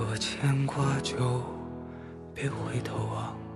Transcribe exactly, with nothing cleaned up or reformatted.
若牵挂就别回头望。